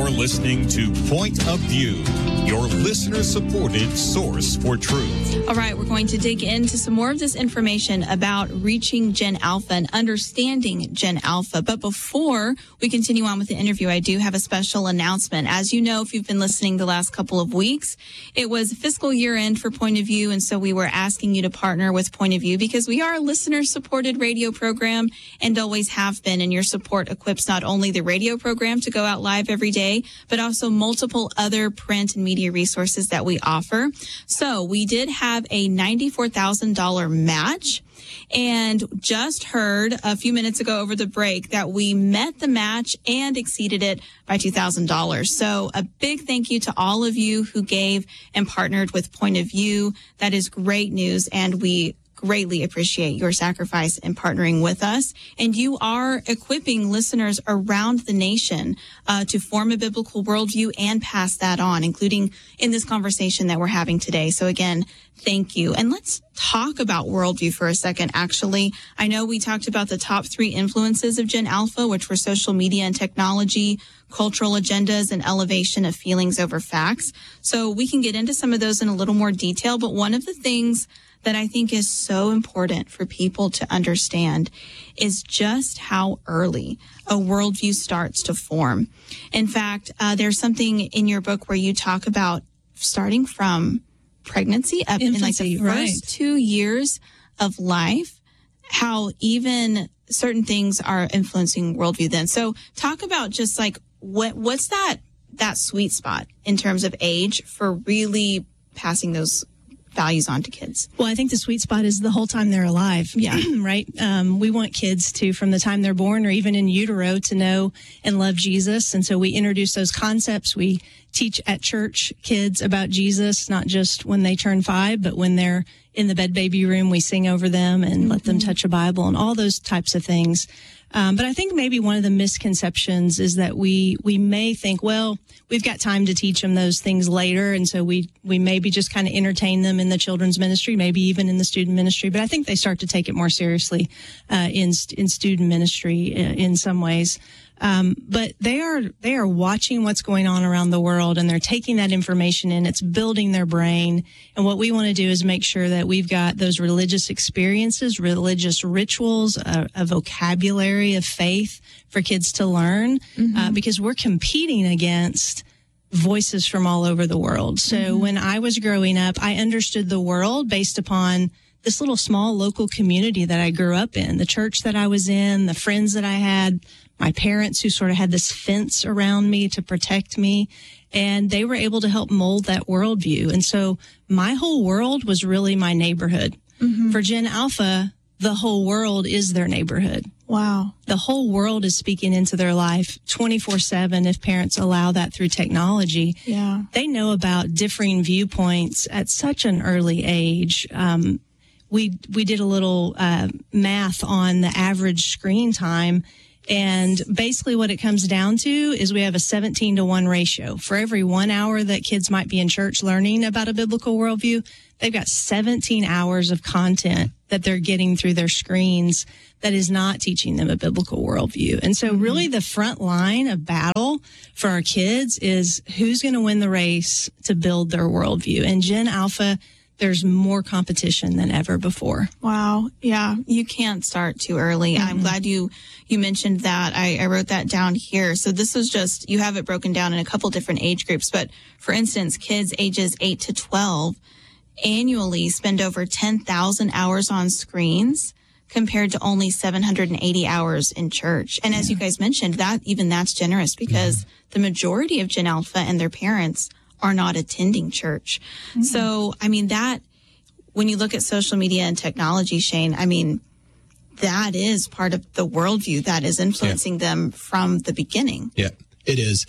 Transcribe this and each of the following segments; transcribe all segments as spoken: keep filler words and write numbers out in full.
You're listening to Point of View, your listener-supported source for truth. All right, we're going to dig into some more of this information about reaching Gen Alpha and understanding Gen Alpha. But before we continue on with the interview, I do have a special announcement. As you know, if you've been listening the last couple of weeks, it was fiscal year end for Point of View, and so we were asking you to partner with Point of View because we are a listener-supported radio program and always have been, and your support equips not only the radio program to go out live every day, but also multiple other print and media resources that we offer. So we did have a ninety-four thousand dollars match, and just heard a few minutes ago over the break that we met the match and exceeded it by two thousand dollars. So a big thank you to all of you who gave and partnered with Point of View. That is great news, and we greatly appreciate your sacrifice in partnering with us. And you are equipping listeners around the nation uh, to form a biblical worldview and pass that on, including in this conversation that we're having today. So again, thank you. And let's talk about worldview for a second, actually. I know we talked about the top three influences of Gen Alpha, which were social media and technology, cultural agendas, and elevation of feelings over facts. So we can get into some of those in a little more detail. But one of the things that I think is so important for people to understand is just how early a worldview starts to form. In fact, uh, there's something in your book where you talk about starting from pregnancy up in like the first right. two years of life, how even certain things are influencing worldview then. So talk about just like what what's that that sweet spot in terms of age for really passing those values on to kids. Well, I think the sweet spot is the whole time they're alive. Yeah. Right? Um, we want kids to, from the time they're born or even in utero, to know and love Jesus. And so we introduce those concepts. We teach at church kids about Jesus, not just when they turn five, but when they're in the bed baby room, we sing over them and mm-hmm. let them touch a Bible and all those types of things. Um, but I think maybe one of the misconceptions is that we we may think, well, we've got time to teach them those things later, and so we we maybe just kind of entertain them in the children's ministry, maybe even in the student ministry. But I think they start to take it more seriously uh, in in student ministry in, in some ways. Um, but they are they are watching what's going on around the world, and they're taking that information in. It's building their brain. And what we want to do is make sure that we've got those religious experiences, religious rituals, a, a vocabulary of faith for kids to learn, mm-hmm. uh, because we're competing against voices from all over the world. So mm-hmm. when I was growing up, I understood the world based upon this little small local community that I grew up in, the church that I was in, the friends that I had, my parents who sort of had this fence around me to protect me, and they were able to help mold that worldview. And so my whole world was really my neighborhood. Mm-hmm. For Gen Alpha, the whole world is their neighborhood. Wow. The whole world is speaking into their life twenty-four seven if parents allow that through technology. Yeah. They know about differing viewpoints at such an early age. Um, we, we did a little uh, math on the average screen time. And basically what it comes down to is we have a seventeen to one ratio. For every one hour that kids might be in church learning about a biblical worldview, they've got seventeen hours of content that they're getting through their screens that is not teaching them a biblical worldview. And so really the front line of battle for our kids is who's going to win the race to build their worldview. And Gen Alpha, there's more competition than ever before. Wow. Yeah. You can't start too early. Mm-hmm. I'm glad you, you mentioned that. I, I wrote that down here. So this is just, you have it broken down in a couple different age groups. But for instance, kids ages eight to twelve annually spend over ten thousand hours on screens compared to only seven hundred eighty hours in church. And yeah. as you guys mentioned, that even that's generous because yeah. the majority of Gen Alpha and their parents are not attending church. Mm-hmm. So, I mean, that, when you look at social media and technology, Shane, I mean, that is part of the worldview that is influencing yeah. them from the beginning. Yeah, it is.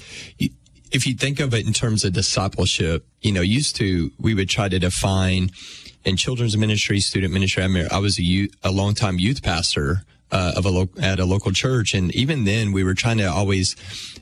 If you think of it in terms of discipleship, you know, used to, we would try to define in children's ministry, student ministry. I mean, I was a youth, a longtime youth pastor uh, of a lo- at a local church. And even then we were trying to always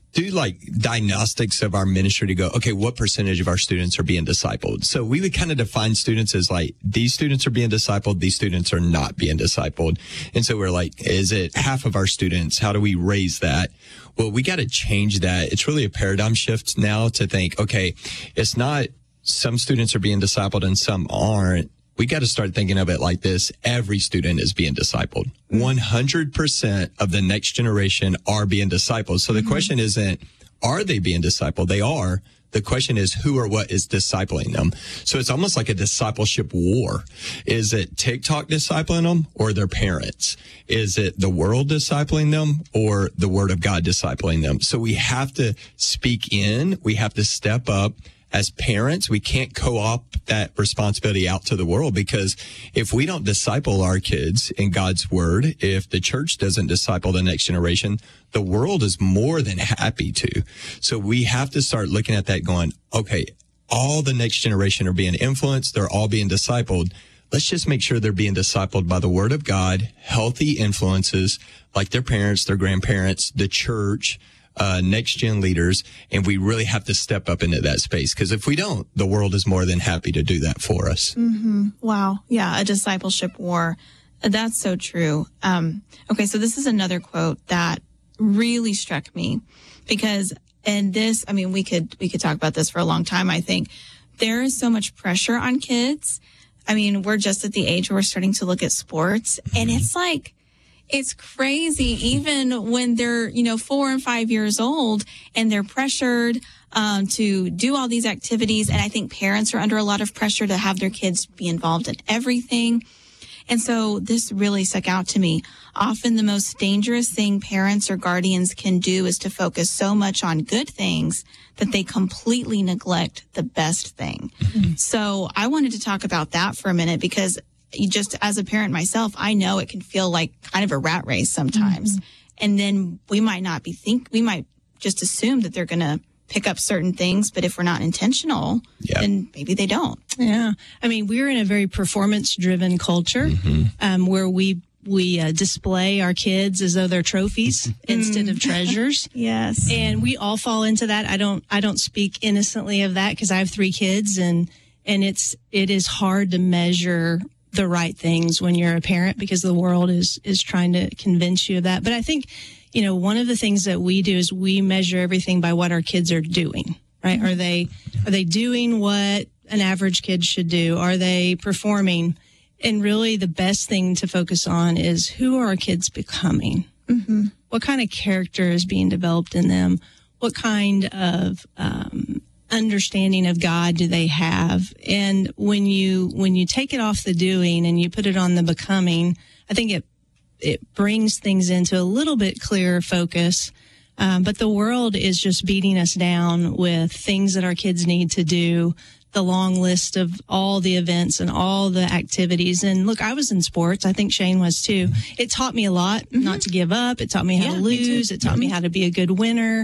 do like diagnostics of our ministry to go, okay, what percentage of our students are being discipled? So we would kind of define students as like, these students are being discipled, these students are not being discipled. And so we're like, is it half of our students? How do we raise that? Well, we got to change that. It's really a paradigm shift now to think, okay, it's not some students are being discipled and some aren't. We got to start thinking of it like this. Every student is being discipled. one hundred percent of the next generation are being discipled. So the mm-hmm. question isn't, are they being discipled? They are. The question is, who or what is discipling them? So it's almost like a discipleship war. Is it TikTok discipling them or their parents? Is it the world discipling them or the Word of God discipling them? So we have to speak in. We have to step up. As parents, we can't co-opt that responsibility out to the world, because if we don't disciple our kids in God's word, if the church doesn't disciple the next generation, the world is more than happy to. So we have to start looking at that going, okay, all the next generation are being influenced. They're all being discipled. Let's just make sure they're being discipled by the word of God, healthy influences like their parents, their grandparents, the church, Uh, next gen leaders, and we really have to step up into that space, because if we don't, the world is more than happy to do that for us. Mm-hmm. Wow. Yeah. A discipleship war. That's so true. Um, okay. So this is another quote that really struck me, because, and this, I mean, we could, we could talk about this for a long time. I think there is so much pressure on kids. I mean, we're just at the age where we're starting to look at sports, and it's like, it's crazy, even when they're, you know, four and five years old and they're pressured um, to do all these activities. And I think parents are under a lot of pressure to have their kids be involved in everything. And so this really stuck out to me. Often the most dangerous thing parents or guardians can do is to focus so much on good things that they completely neglect the best thing. Mm-hmm. So I wanted to talk about that for a minute, because you just, as a parent myself, I know it can feel like kind of a rat race sometimes. Mm-hmm. And then we might not be think, we might just assume that they're going to pick up certain things, but if we're not intentional, yep. then maybe they don't. Yeah. I mean, we're in a very performance driven culture, mm-hmm. um, where we, we uh, display our kids as though they're trophies mm-hmm. instead of treasures. Yes. And we all fall into that. I don't, I don't speak innocently of that, because I have three kids, and, and it's, it is hard to measure the right things when you're a parent, because the world is, is trying to convince you of that. But I think, you know, one of the things that we do is we measure everything by what our kids are doing, right? Mm-hmm. Are they, are they doing what an average kid should do? Are they performing? And really the best thing to focus on is, who are our kids becoming? Mm-hmm. What kind of character is being developed in them? What kind of, um, understanding of God do they have? And when you when you take it off the doing and you put it on the becoming, I think it it brings things into a little bit clearer focus. Um, but the world is just beating us down with things that our kids need to do, the long list of all the events and all the activities. And look, I was in sports. I think Shane was too. It taught me a lot, mm-hmm. not to give up. It taught me how yeah, to lose. It taught mm-hmm. me how to be a good winner.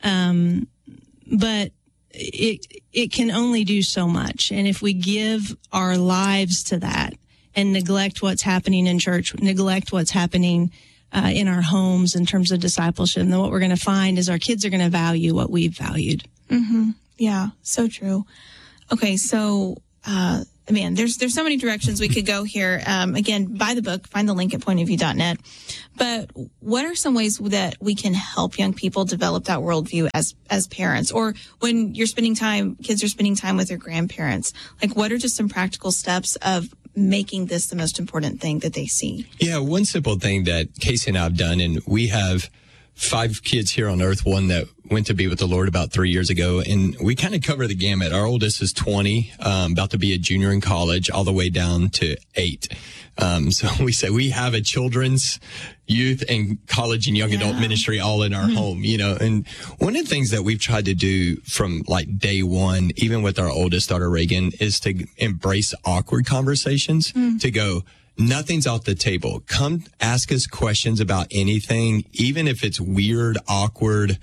Um, but it it can only do so much. And if we give our lives to that and neglect what's happening in church, neglect what's happening uh, in our homes in terms of discipleship, then what we're going to find is our kids are going to value what we've valued. Mm-hmm. Yeah, so true. Okay, so uh, man, there's there's so many directions we could go here. Um, again, buy the book, find the link at point of view dot net. But what are some ways that we can help young people develop that worldview as as parents, or when you're spending time, kids are spending time with their grandparents? Like, what are just some practical steps of making this the most important thing that they see? Yeah, one simple thing that Casey and I have done, and we have five kids here on earth, one that went to be with the Lord about three years ago. And we kind of cover the gamut. Our oldest is twenty, um, about to be a junior in college, all the way down to eight. Um, so we say we have a children's, youth, and college and young yeah. adult ministry all in our mm-hmm. home, you know. And one of the things that we've tried to do from like day one, even with our oldest daughter, Reagan, is to embrace awkward conversations, mm. to go, nothing's off the table. Come ask us questions about anything, even if it's weird, awkward,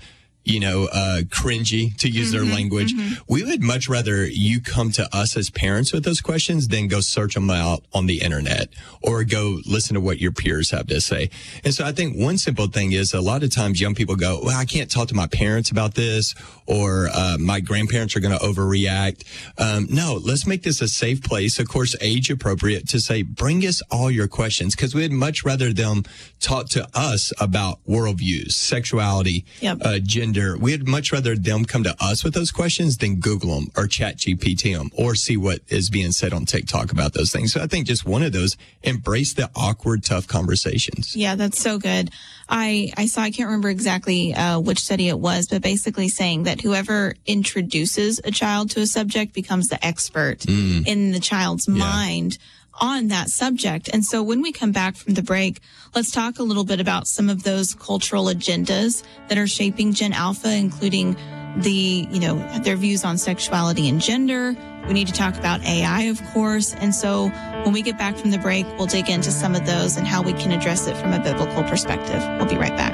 you know, uh, cringy, to use Mm-hmm, their language. mm-hmm. We would much rather you come to us as parents with those questions than go search them out on the internet or go listen to what your peers have to say. And so I think one simple thing is a lot of times young people go, well, I can't talk to my parents about this, or uh, my grandparents are going to overreact. Um, no, let's make this a safe place, of course, age appropriate, to say, bring us all your questions, because we'd much rather them talk to us about worldviews, sexuality, Yep. uh, gender. We'd much rather them come to us with those questions than Google them or Chat G P T them or see what is being said on TikTok about those things. So I think just one of those, embrace the awkward, tough conversations. Yeah, that's so good. I, I saw, I can't remember exactly uh, which study it was, but basically saying that whoever introduces a child to a subject becomes the expert Mm. in the child's mind on that subject. And so when we come back from the break, let's talk a little bit about some of those cultural agendas that are shaping Gen Alpha, including the, you know, their views on sexuality and gender. We need to talk about A I, of course. And so when we get back from the break, we'll dig into some of those and how we can address it from a biblical perspective. We'll be right back.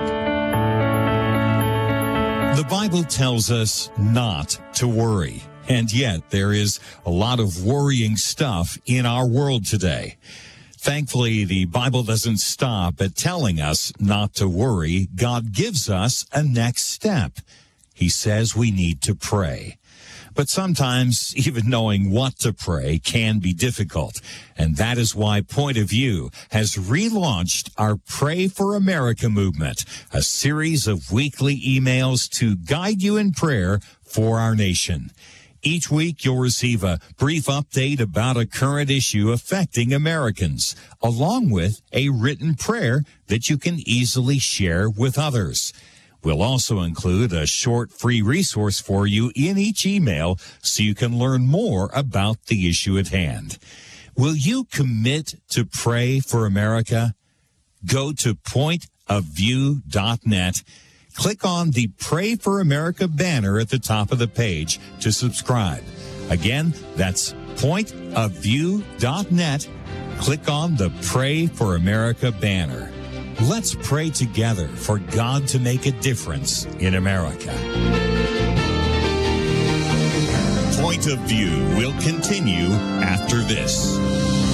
The Bible tells us not to worry. And yet there is a lot of worrying stuff in our world today. Thankfully, the Bible doesn't stop at telling us not to worry. God gives us a next step. He says we need to pray. But sometimes even knowing what to pray can be difficult. And that is why Point of View has relaunched our Pray for America movement, a series of weekly emails to guide you in prayer for our nation. Each week, you'll receive a brief update about a current issue affecting Americans, along with a written prayer that you can easily share with others. We'll also include a short free resource for you in each email so you can learn more about the issue at hand. Will you commit to pray for America? Go to point of view dot net. Click on the Pray for America banner at the top of the page to subscribe. Again, that's point of view dot net. Click on the Pray for America banner. Let's pray together for God to make a difference in America. Point of View will continue after this.